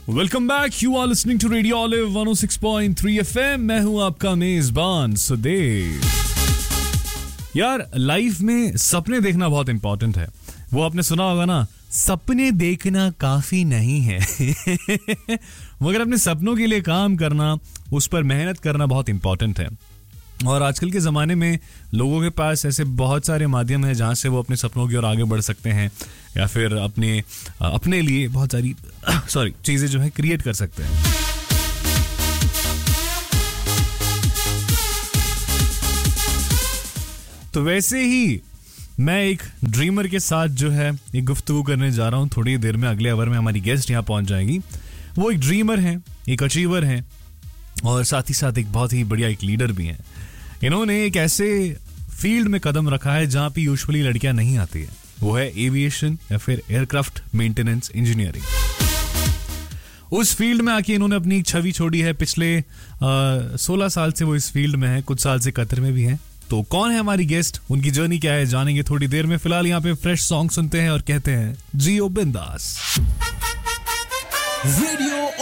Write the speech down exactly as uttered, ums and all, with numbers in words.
Welcome back, you are listening to radio olive one O six point three FM. मैं हूं आपका मेजबान सुदेव। यार, लाइफ में सपने देखना बहुत इंपॉर्टेंट है। वो आपने सुना होगा ना, सपने देखना काफी नहीं है मगर अपने सपनों के लिए काम करना, उस पर मेहनत करना बहुत इंपॉर्टेंट है। और आजकल के ज़माने में लोगों के पास ऐसे बहुत सारे माध्यम हैं जहाँ से वो अपने सपनों की ओर आगे बढ़ सकते हैं या फिर अपने अपने लिए बहुत सारी सॉरी चीज़ें जो है क्रिएट कर सकते हैं। तो वैसे ही मैं एक ड्रीमर के साथ जो है एक गुफ्तगू करने जा रहा हूँ। थोड़ी देर में, अगले आवर में हमारी गेस्ट यहाँ पहुँच जाएगी। वो एक ड्रीमर है, एक अचीवर है और साथ ही साथ एक बहुत ही बढ़िया एक लीडर भी हैं। इन्होंने एक ऐसे फील्ड में कदम रखा है जहां पे यूजुअली लड़कियां नहीं आती है। वो है एविएशन या फिर एयरक्राफ्ट मेंटेनेंस इंजीनियरिंग। उस फील्ड में आके इन्होंने अपनी छवि छोड़ी है। पिछले सोलह साल से वो इस फील्ड में है, कुछ साल से कतर में भी है। तो कौन है हमारी गेस्ट, उनकी जर्नी क्या है, जानेंगे थोड़ी देर में। फिलहाल यहाँ पे फ्रेश सॉन्ग सुनते हैं और कहते हैं जियो बिंदास। रेडियो